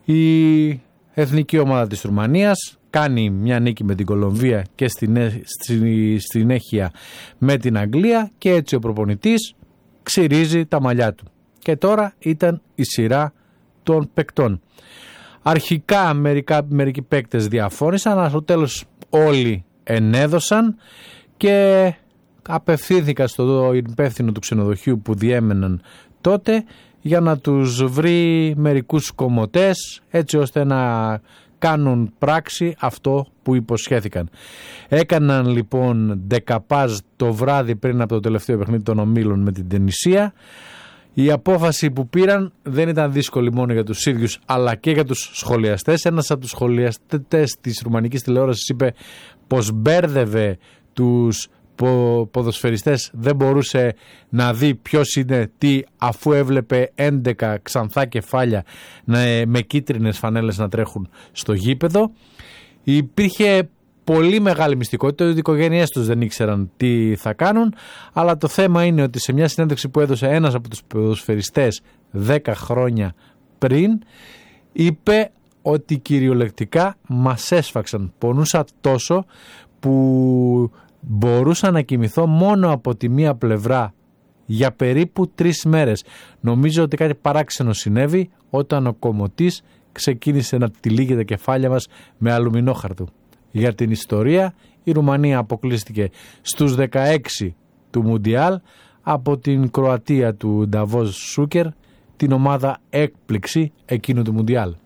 Η εθνική ομάδα της Ρουμανίας κάνει μια νίκη με την Κολομβία και στη συνέχεια με την Αγγλία και έτσι ο προπονητής ξυρίζει τα μαλλιά του. Και τώρα ήταν η σειρά των παικτών. Αρχικά μερικοί παίκτες διαφώνησαν, αλλά στο τέλος όλοι ενέδωσαν και απευθύνθηκαν στο υπεύθυνο του ξενοδοχείου που διέμεναν τότε για να τους βρει μερικούς κομμωτές έτσι ώστε να κάνουν πράξη αυτό που υποσχέθηκαν. Έκαναν λοιπόν δεκαπάζ το βράδυ πριν από το τελευταίο παιχνίδι των ομίλων με την Τινησία. Η απόφαση που πήραν δεν ήταν δύσκολη μόνο για τους ίδιους αλλά και για τους σχολιαστές. Ένας από τους σχολιαστές της ρουμανικής τηλεόρασης είπε πως μπέρδευε τους ποδοσφαιριστές, δεν μπορούσε να δει ποιος είναι τι αφού έβλεπε 11 ξανθά κεφάλια με κίτρινες φανέλες να τρέχουν στο γήπεδο. Υπήρχε πολύ μεγάλη μυστικότητα, ότι οι οικογένειές τους δεν ήξεραν τι θα κάνουν, αλλά το θέμα είναι ότι σε μια συνέντευξη που έδωσε ένας από τους ποδοσφαιριστές 10 χρόνια πριν, είπε ότι κυριολεκτικά μας έσφαξαν. Πονούσα τόσο που μπορούσα να κοιμηθώ μόνο από τη μία πλευρά για περίπου 3 μέρες. Νομίζω ότι κάτι παράξενο συνέβη όταν ο κομμωτής ξεκίνησε να τυλίγει τα κεφάλια μας με αλουμινόχαρτο. Για την ιστορία, η Ρουμανία αποκλείστηκε στους 16 του Μουντιάλ από την Κροατία του Νταβόζ Σούκερ, την ομάδα έκπληξη εκείνου του Μουντιάλ.